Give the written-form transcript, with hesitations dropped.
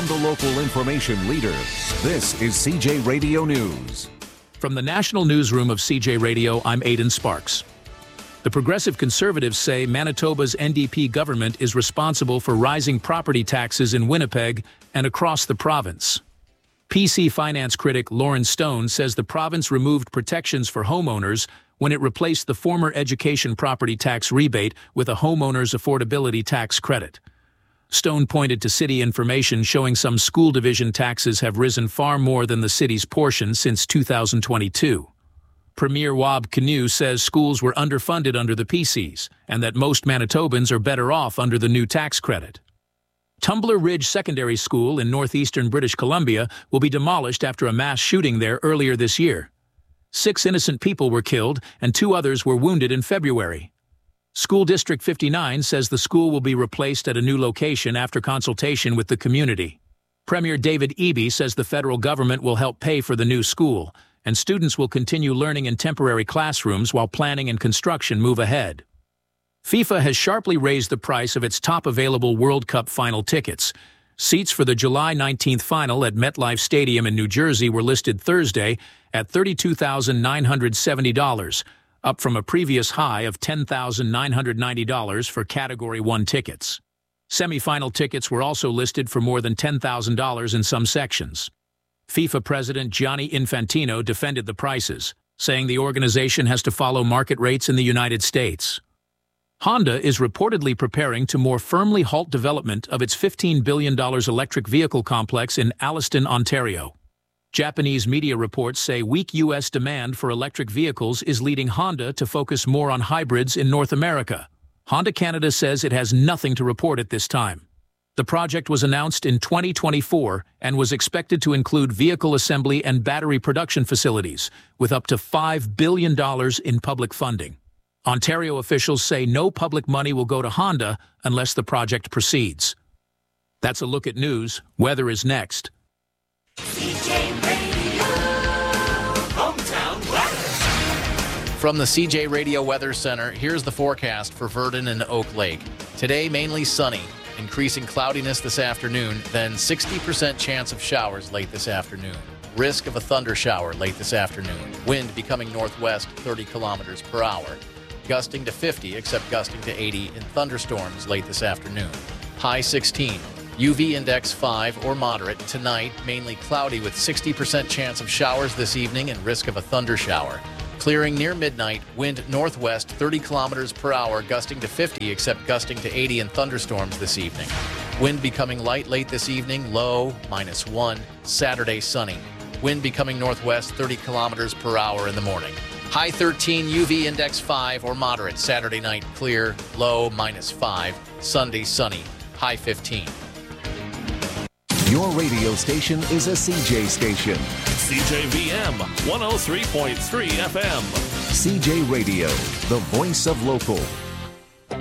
From the local information leader, this is CJ Radio News. From the National Newsroom of CJ Radio, I'm Aidan Sparks. The Progressive Conservatives say Manitoba's NDP government is responsible for rising property taxes in Winnipeg and across the province. PC finance critic Lauren Stone says the province removed protections for homeowners when it replaced the former education property tax rebate with a homeowner's affordability tax credit. Stone pointed to city information showing some school division taxes have risen far more than the city's portion since 2022. Premier Wab Kinew says schools were underfunded under the PCs and that most Manitobans are better off under the new tax credit. Tumbler Ridge Secondary School in northeastern British Columbia will be demolished after a mass shooting there earlier this year. 6 innocent people were killed and 2 others were wounded in February. School District 59 says the school will be replaced at a new location after consultation with the community. Premier David Eby says the federal government will help pay for the new school, and students will continue learning in temporary classrooms while planning and construction move ahead. FIFA has sharply raised the price of its top available World Cup final tickets. Seats for the July 19th final at MetLife Stadium in New Jersey were listed Thursday at $32,970, up from a previous high of $10,990 for Category 1 tickets. Semi-final tickets were also listed for more than $10,000 in some sections. FIFA President Gianni Infantino defended the prices, saying the organization has to follow market rates in the United States. Honda is reportedly preparing to more firmly halt development of its $15 billion electric vehicle complex in Alliston, Ontario. Japanese media reports say weak U.S. demand for electric vehicles is leading Honda to focus more on hybrids in North America. Honda Canada says it has nothing to report at this time. The project was announced in 2024 and was expected to include vehicle assembly and battery production facilities, with up to $5 billion in public funding. Ontario officials say no public money will go to Honda unless the project proceeds. That's a look at news. Weather is next. CJ Radio, hometown weather. From the CJ Radio Weather Center, here's the forecast for Virden and Oak Lake. Today, mainly sunny, increasing cloudiness this afternoon, then 60% chance of showers late this afternoon. Risk of a thunder shower late this afternoon. Wind becoming northwest 30 kilometers per hour. Gusting to 50, except gusting to 80 in thunderstorms late this afternoon. High 16. UV index 5 or moderate. Tonight, mainly cloudy with 60% chance of showers this evening and risk of a thunder shower. Clearing near midnight, wind northwest 30 kilometers per hour, gusting to 50, except gusting to 80 in thunderstorms this evening. Wind becoming light late this evening, low -1. Saturday, sunny. Wind becoming northwest 30 kilometers per hour in the morning. High 13, UV index 5 or moderate. Saturday night, clear, low -5. Sunday, sunny, high 15. Your radio station is a CJ station. CJVM 103.3 FM. CJ Radio, the voice of local.